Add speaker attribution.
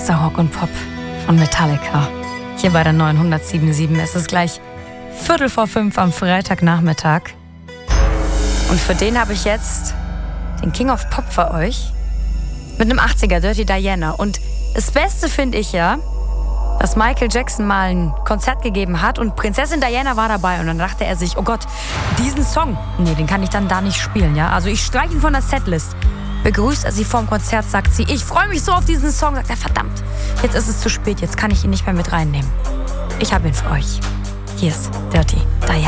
Speaker 1: bester Rock und Pop von Metallica. Hier bei der 907.7. Es ist gleich 4:45 am Freitagnachmittag. Und für den habe ich jetzt den King of Pop für euch. Mit einem 80er, Dirty Diana. Und das Beste finde ich ja, dass Michael Jackson mal ein Konzert gegeben hat und Prinzessin Diana war dabei. Und dann dachte er sich, oh Gott, diesen Song, nee, den kann ich dann da nicht spielen, ja. Also ich streiche ihn von der Setlist. Begrüßt er sie vorm Konzert, sagt sie, ich freue mich so auf diesen Song. Sagt er, verdammt, jetzt ist es zu spät, jetzt kann ich ihn nicht mehr mit reinnehmen. Ich habe ihn für euch. Hier ist Dirty Diana.